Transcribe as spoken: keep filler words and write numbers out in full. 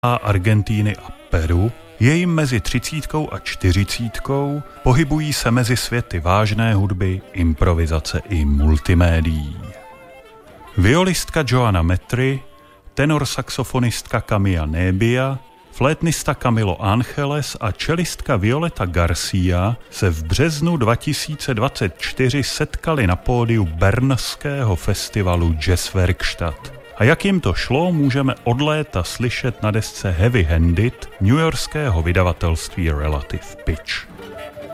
Argentíny a Peru, je jim mezi třicítkou a čtyřicítkou, pohybují se mezi světy vážné hudby, improvizace i multimédií. Violistka Joanna Metry, tenor saxofonistka Camilla Nebia, flétnista Camilo Angeles a čelistka Violeta Garcia se v březnu dva tisíce dvacet čtyři setkali na pódiu bernského festivalu Jazzwerkstatt. A jak jim to šlo, můžeme od léta slyšet na desce Heavy Handed newyorského vydavatelství Relative Pitch.